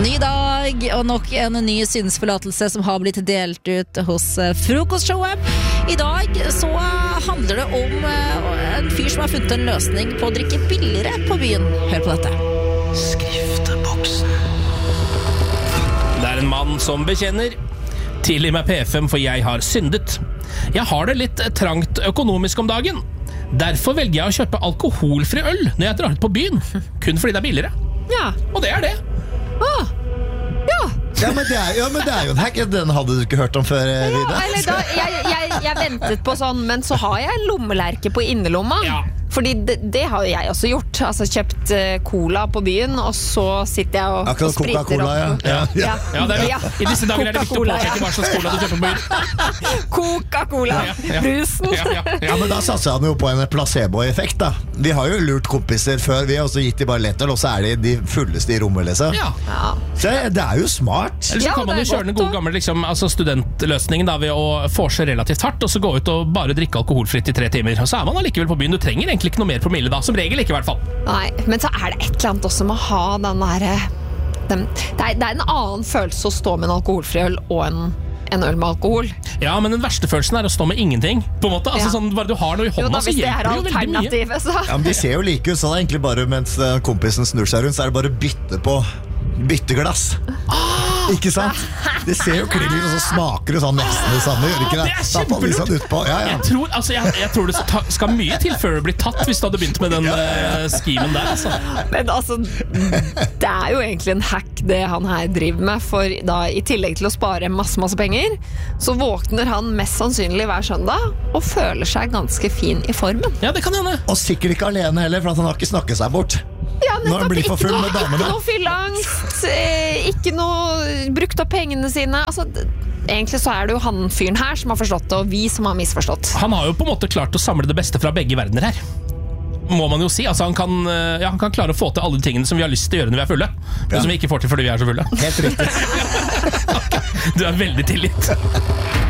Ny dag og nok en ny synsforlatelse som har blitt delt ut hos frokostshowet. I dag så handler det om en fyr som har funnet en løsning på å drikke billigere på byen. Hør på dette. Skrifteboksen. Det en mann som bekjenner. Tilgi meg P5 for jeg har syndet. Jeg har det litt trangt økonomisk om dagen. Derfor velger jeg å kjøpe alkoholfri øl når jeg drar ut på byen. Kun fordi det er billigere. Ja. Og det er det. Ja, men det er jo en hack. Den hadde du ikke hørt om før, Vida? Jeg ventet på sånn, men så har jeg en lommelerke på innerlomma. Ja. Fordi det har jo jeg også gjort. Altså kjøpt cola på byen, og så sitter jeg og spriter Coca-Cola, opp. I disse dager er det viktig å påpeke hva slags cola du kjøper på byen. Coca-Cola, brusen. Ja, men da satser han jo på en placebo-effekt da. Vi har jo lurt kompiser før. Vi har også gitt de bare lettøl, og så er de fulleste i rommet, liksom. Så det er jo smart. Eller så kan man jo kjøre den gode gamle studentløsningen da, ved å forse relativt hardt, og så gå ut og bare drikke alkoholfritt i 3 timer. Og så er man allikevel på byen. Du trenger egentlig ikke noe mer promille da, som regel ikke i hvert fall. Nei, men så er det et eller annet også med å ha den der... Det er en annen følelse å stå med en alkoholfri øl og en øl med alkohol. Ja, men den verste følelsen er å stå med ingenting, på en måte. Altså sånn, bare du har noe i hånda, så hjelper det jo veldig mye. Så. Ja, men de ser jo like ut, så det er egentlig bare mens kompisen snur seg rundt, så er det bare bytteglass. Ikke sant? Det ser jo klingelig, og så smaker det sånn nesten det samme. Gjør ikke det? Det er kjempelurt. Jeg tror det skal mye til før det blir tatt, hvis du hadde begynt med den skimen der. Altså. Men altså, det er jo egentlig en hack det han her driver med, for da i tillegg til å spare masse penger, så våkner han mest sannsynlig hver søndag og føler seg ganske fin i formen. Ja, det kan hende. Og sikkert ikke alene heller, for at han har ikke snakket seg bort. Ja, når han blir for full med damene. Ikke noe fyllangst, ikke noe brukt opp pengene sine. Altså, egentlig så er det jo han fyren her som har forstått det, og vi som har misforstått. Han har jo på en måte klart å samle det beste fra begge verdener her. Må man jo si. Altså, han kan klare å få til alle de tingene som vi har lyst til å gjøre når vi er fulle, men som vi ikke får til fordi vi er så fulle. Helt riktig. Du er veldig tilgitt.